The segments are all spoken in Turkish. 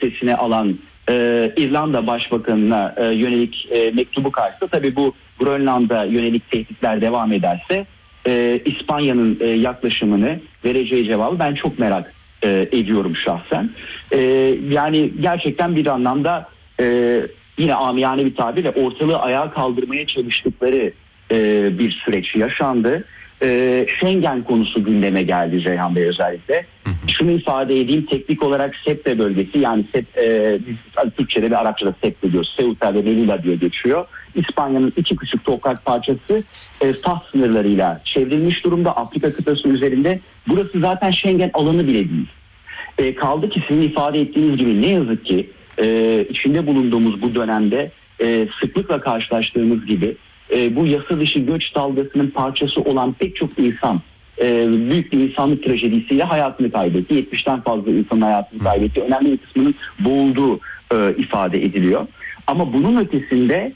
listesine alan İrlanda Başbakanı'na yönelik mektubu karşısında, tabii bu Grönland'a yönelik tehditler devam ederse İspanya'nın yaklaşımını, vereceği cevabı ben çok merak ediyorum şahsen. Yani gerçekten bir anlamda yine amiyane bir tabirle ortalığı ayağa kaldırmaya çalıştıkları bir süreç yaşandı. Schengen konusu gündeme geldi Ceyhan Bey özellikle. Şunu ifade edeyim, teknik olarak SEPTE bölgesi, yani biz Türkçe'de ve Arapça'da SEPTE diyoruz. Ceuta ve Melilla diye geçiyor. İspanya'nın iki küçük toprak parçası Fas sınırlarıyla çevrilmiş durumda Afrika kıtası üzerinde. Burası zaten Schengen alanı bile değil. Kaldı ki sizin ifade ettiğiniz gibi ne yazık ki içinde bulunduğumuz bu dönemde sıklıkla karşılaştığımız gibi bu yasa dışı göç dalgasının parçası olan pek çok insan büyük bir insanlık trajedisiyle hayatını kaybetti. 70'ten fazla insanın hayatını kaybetti. Önemli bir kısmının boğulduğu ifade ediliyor. Ama bunun ötesinde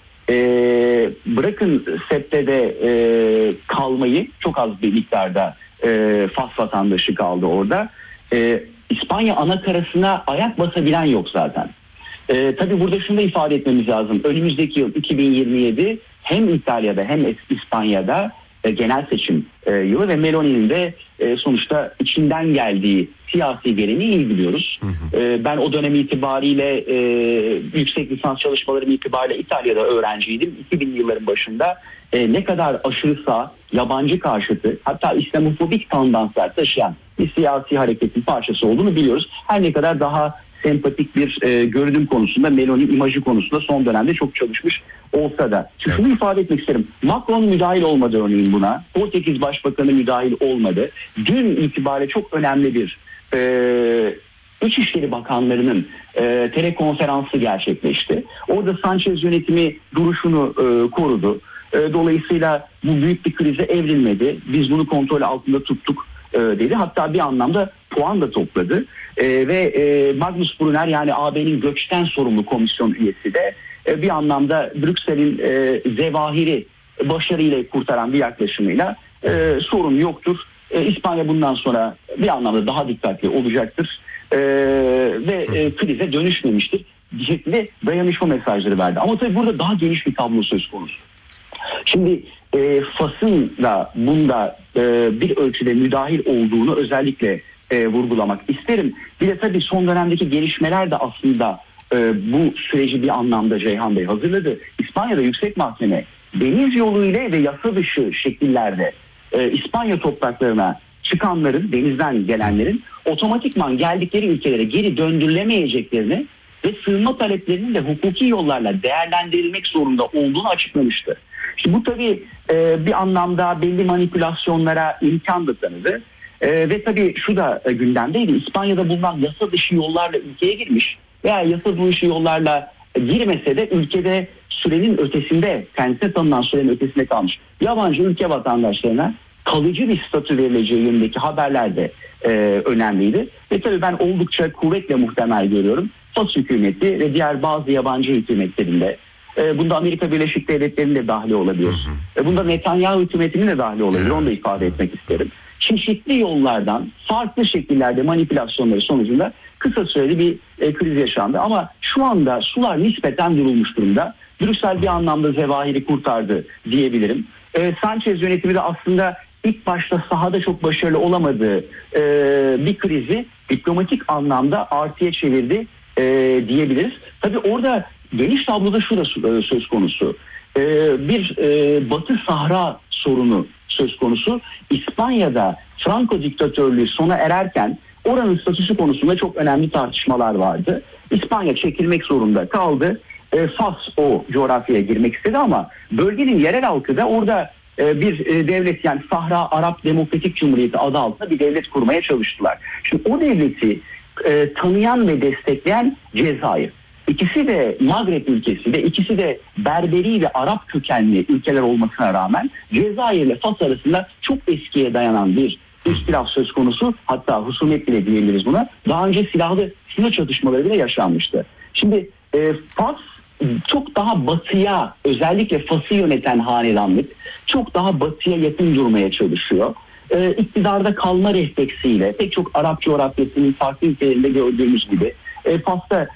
bırakın SEPTE'de kalmayı, çok az bir miktarda Fas vatandaşı kaldı orada. İspanya anakarasına ayak basabilen yok zaten. Tabii burada şunu da ifade etmemiz lazım. Önümüzdeki yıl 2027 hem İtalya'da hem İspanya'da genel seçim yılı ve Meloni'nin de sonuçta içinden geldiği siyasi geleneği iyi biliyoruz. Ben o dönem itibariyle yüksek lisans çalışmalarım itibariyle İtalya'da öğrenciydim. 2000'li yılların başında ne kadar aşırı sağ, yabancı karşıtı, hatta İslamofobik tandanslar taşıyan bir siyasi hareketin parçası olduğunu biliyoruz. Her ne kadar daha sempatik bir görünüm konusunda, Meloni imajı konusunda son dönemde çok çalışmış olsa da. Şimdi şunu ifade etmek isterim. Macron müdahil olmadı örneğin buna. Portekiz Başbakanı müdahil olmadı. Dün itibariyle çok önemli bir İçişleri Bakanlarının telekonferansı gerçekleşti. Orada Sanchez yönetimi duruşunu korudu. Dolayısıyla bu büyük bir krize evrilmedi. Biz bunu kontrol altında tuttuk dedi. Hatta bir anlamda puan da topladı. Ve Magnus Brunner, yani AB'nin göçten sorumlu komisyon üyesi de bir anlamda Brüksel'in zevahiri başarıyla kurtaran bir yaklaşımıyla sorun yoktur. İspanya bundan sonra bir anlamda daha dikkatli olacaktır ve krize dönüşmemiştir şeklinde dayanışma mesajları verdi. Ama tabii burada daha geniş bir tablo söz konusu. Şimdi Fas'ın da bunda bir ölçüde müdahil olduğunu özellikle vurgulamak isterim. Bir de tabii son dönemdeki gelişmeler de aslında bu süreci bir anlamda Ceyhan Bey hazırladı. İspanya'da Yüksek Mahkeme deniz yolu ile ve yasa dışı şekillerde İspanya topraklarına çıkanların, denizden gelenlerin otomatikman geldikleri ülkelere geri döndürülemeyeceklerini ve sığınma taleplerinin de hukuki yollarla değerlendirilmek zorunda olduğunu açıklamıştı. Şimdi bu tabii bir anlamda belli manipülasyonlara imkan da tanıdı. Ve tabii şu da gündemdeydi. İspanya'da bulunan yasa dışı yollarla ülkeye girmiş veya yasa dışı yollarla girmese de ülkede sürenin ötesinde, kendisine tanınan sürenin ötesinde kalmış yabancı ülke vatandaşlarına kalıcı bir statü verileceği yönündeki haberler de önemliydi. Ve tabii ben oldukça kuvvetle muhtemel görüyorum. Fas hükümeti ve diğer bazı yabancı hükümetlerinde, bunda Amerika Birleşik Devletleri'nin de dahli olabilir. Bunda Netanyahu hükümetinin de dahli olabilir. Onu da ifade etmek isterim. Çeşitli yollardan, farklı şekillerde manipülasyonları sonucunda kısa süreli bir kriz yaşandı. Ama şu anda sular nispeten durulmuş durumda. Brüksel bir anlamda zevahiri kurtardı diyebilirim. Sanchez yönetimi de aslında ilk başta sahada çok başarılı olamadığı bir krizi diplomatik anlamda artıya çevirdi diyebiliriz. Tabii orada geniş tabloda şu da söz konusu. Bir Batı Sahra sorunu söz konusu. İspanya'da Franco diktatörlüğü sona ererken oranın statüsü konusunda çok önemli tartışmalar vardı. İspanya çekilmek zorunda kaldı. Fas o coğrafyaya girmek istedi ama bölgenin yerel halkı da orada bir devlet, yani Sahra Arap Demokratik Cumhuriyeti adı altında bir devlet kurmaya çalıştılar. Şimdi o devleti tanıyan ve destekleyen Cezayir. İkisi de Magreb ülkesi ve ikisi de Berberi ve Arap kökenli ülkeler olmasına rağmen Cezayir ile Fas arasında çok eskiye dayanan bir ihtilaf söz konusu. Hatta husumet bile diyebiliriz buna. Daha önce silahlı sınır çatışmaları bile yaşanmıştı. Şimdi Fas çok daha batıya, özellikle Fas'ı yöneten hanedanlık çok daha batıya yakın durmaya çalışıyor. İktidarda kalma refleksiyle pek çok Arap coğrafyasının farklı ülkelerinde gördüğümüz gibi Fas'ta